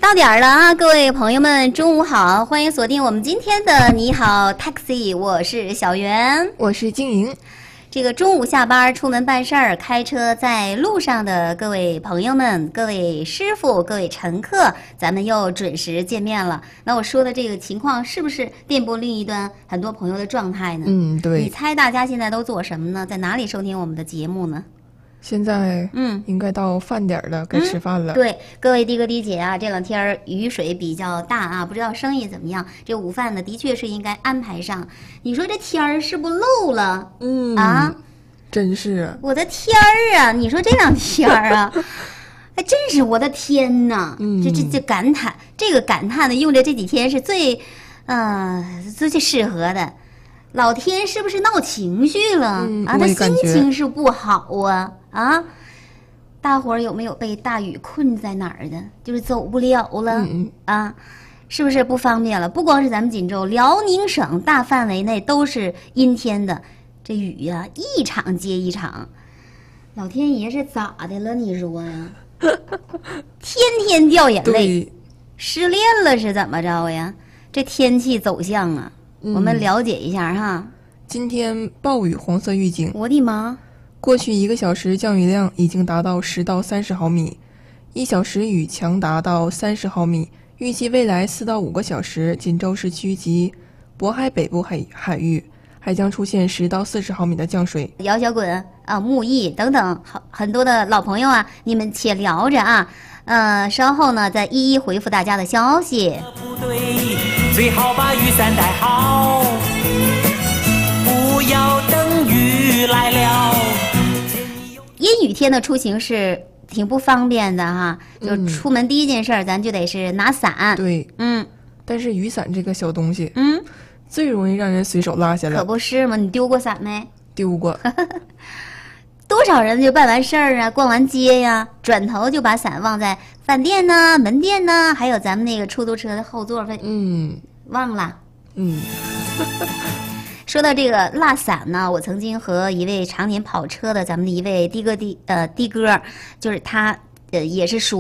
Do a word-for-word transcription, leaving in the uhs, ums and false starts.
到点儿了啊，各位朋友们，中午好，欢迎锁定我们今天的你好 Taxi， 我是小袁， 我是静莹。 这个中午下班出门办事儿，开车在路上的各位朋友们、各位师傅、各位乘客，咱们又准时见面了。那我说的这个情况是不是电波另一端很多朋友的状态呢？ 嗯，对。 你猜大家现在都做什么呢？在哪里收听我们的节目呢？ 现在嗯，应该到饭点了，该吃饭了。 对，各位弟哥弟姐啊，这两天雨水比较大啊，不知道生意怎么样。这午饭呢，的确是应该安排上。你说这天儿是不漏了？ 嗯啊， 真是我的天儿啊！你说这两天儿啊，还真是我的天哪！ 嗯， 这这这感叹，这个感叹呢，用着这几天是最，呃，最最适合的。老天是不是闹情绪了、 嗯、 啊？他心情是不好啊啊！大伙儿有没有被大雨困在哪儿的？就是走不了了、 嗯、 啊，是不是不方便了？不光是咱们锦州，辽宁省大范围内都是阴天的，这雨呀、啊、一场接一场。老天爷是咋的了？你说呀？天天掉眼泪，失恋了是怎么着呀？这天气走向啊！我们了解一下哈。 今天暴雨红色预警， 我的妈！ 过去一个小时降雨量已经达到十到三十毫米，一小时雨强达到三十毫米。预计未来四到五个小时，锦州市区及渤海北部海海域还将出现十到四十毫米的降水。 姚小滚啊、木易等等好很多的老朋友啊，你们且聊着啊，呃，稍后呢再一一回复大家的消息。 最好把雨伞带好，不要等雨来了。 阴雨天的出行是挺不方便的哈，就出门第一件事儿，咱就得是拿伞。 对， 嗯， 但是雨伞这个小东西， 嗯， 最容易让人随手落下了。 可不是吗？你丢过伞没？ 丢过。 多少人就办完事儿啊，逛完街呀，转头就把伞忘在饭店呢、门店呢，还有咱们那个出租车的后座费， 嗯， 忘了。 嗯。 说到这个落伞呢，我曾经和一位常年跑车的咱们的一位的哥的呃的哥，就是他呃也是属